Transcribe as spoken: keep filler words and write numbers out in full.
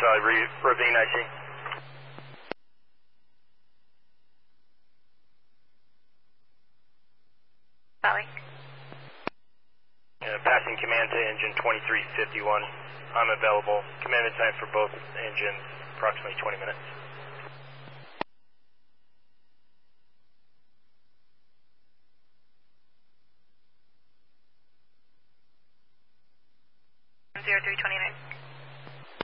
uh, Ravine I C. Valley. Uh, passing command to engine twenty-three fifty-one. I'm available. Command time for both engines, approximately twenty minutes. zero three twenty-nine.